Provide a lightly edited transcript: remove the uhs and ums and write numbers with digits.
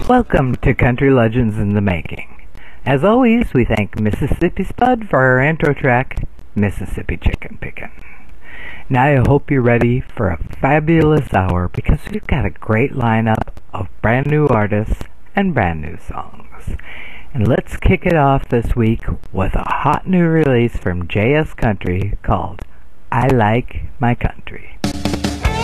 Welcome to Country Legends in the Making. As always, we thank Mississippi Spud for our intro track, Mississippi Chicken Pickin'. Now I hope you're ready for a fabulous hour because we've got a great lineup of brand new artists and brand new songs. And let's kick it off this week with a hot new release from JS Country called I Like My Country.